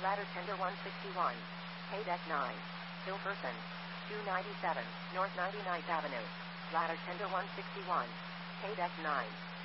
Ladder Tender 161. Haydeck 9. Hilferson. 297, North 99th Avenue. Ladder Tender 161. Haydeck 9.